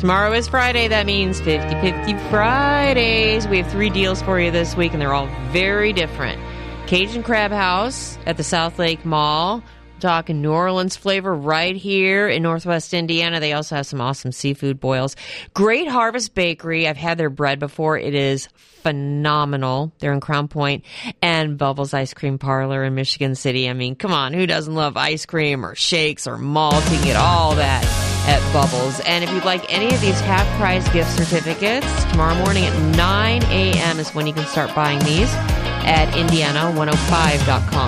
Tomorrow is Friday. That means 50-50 Fridays. We have 3 deals for you this week, and they're all very different. Cajun Crab House at the South Lake Mall. Talking New Orleans flavor right here in Northwest Indiana. They also have some awesome seafood boils. Great Harvest Bakery. I've had their bread before. It is phenomenal. They're in Crown Point. And Bubbles Ice Cream Parlor in Michigan City. I mean, come on. Who doesn't love ice cream or shakes or malt? You can get all that at Bubbles. And if you'd like any of these half-price gift certificates, tomorrow morning at 9 a.m. is when you can start buying these at Indiana105.com.